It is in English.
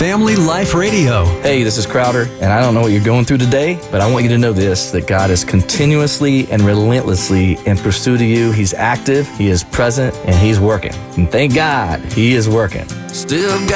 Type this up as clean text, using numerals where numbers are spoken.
Family Life Radio. Hey, this is Crowder, and I don't know what you're going through today, but I want you to know this, that God is continuously and relentlessly in pursuit of you. He's active, He is present, and He's working. And thank God He is working. Still got